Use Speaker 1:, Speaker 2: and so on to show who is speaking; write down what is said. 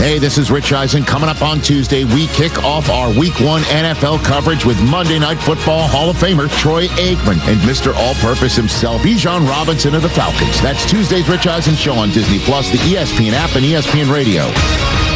Speaker 1: Hey, this is Rich Eisen. Coming up on Tuesday, we kick off our Week 1 NFL coverage with Monday Night Football Hall of Famer Troy Aikman and Mr. All-Purpose himself, Bijan Robinson of the Falcons. That's Tuesday's Rich Eisen Show on Disney+, the ESPN app, and ESPN Radio.